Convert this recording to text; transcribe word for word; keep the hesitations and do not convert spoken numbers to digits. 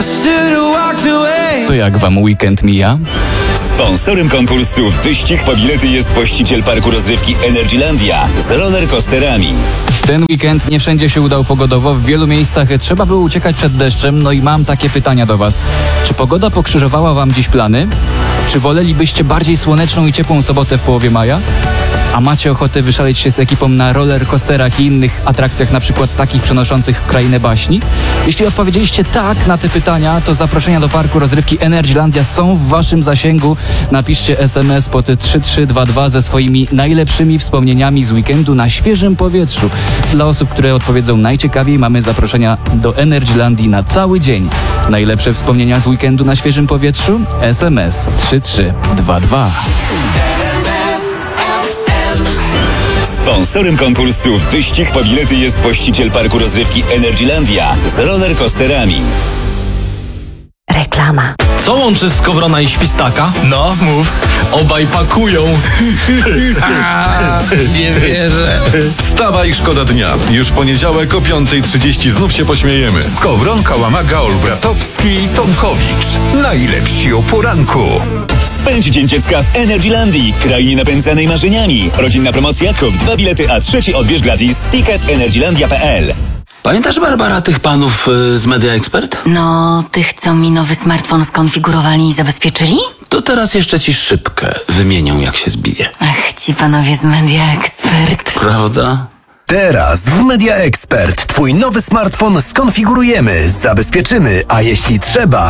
To jak wam weekend mija? Sponsorem konkursu Wyścig po bilety jest właściciel parku rozrywki Energylandia z rollercoasterami. Ten weekend nie wszędzie się udał pogodowo, w wielu miejscach trzeba było uciekać przed deszczem, no i mam takie pytania do was. Czy pogoda pokrzyżowała wam dziś plany? Czy wolelibyście bardziej słoneczną i ciepłą sobotę w połowie maja? A macie ochotę wyszaleć się z ekipą na rollercoasterach i innych atrakcjach, na przykład takich przenoszących w krainę baśni? Jeśli odpowiedzieliście tak na te pytania, to zaproszenia do parku rozrywki Energylandia są w waszym zasięgu. Napiszcie es em es pod trzy trzy dwa dwa ze swoimi najlepszymi wspomnieniami z weekendu na świeżym powietrzu. Dla osób, które odpowiedzą najciekawiej, mamy zaproszenia do Energylandii na cały dzień. Najlepsze wspomnienia z weekendu na świeżym powietrzu? es em es trzy trzy dwa dwa. Sponsorem konkursu Wyścig po bilety jest właściciel parku rozrywki Energylandia z rollercoasterami. Reklama. Co łączy Skowrona i Świstaka? No, mów. Obaj pakują. Nie wierzę. Wstawaj, szkoda dnia. Już w poniedziałek o piąta trzydzieści znów się pośmiejemy. Skowron, Kałamaga, Olbratowski i Tomkowicz. Najlepsi o poranku. Spędź Dzień Dziecka w Energylandii, krainie napędzanej marzeniami. Rodzinna promocja, kup dwa bilety, a trzeci odbierz gratis. Ticket energylandia kropka pe el. Pamiętasz, Barbara, tych panów y, z Media Expert? No, tych, co mi nowy smartfon skonfigurowali i zabezpieczyli? To teraz jeszcze ci szybkę wymienią, jak się zbije. Ach, ci panowie z Media Expert. Prawda? Teraz w Media Expert twój nowy smartfon skonfigurujemy, zabezpieczymy, a jeśli trzeba,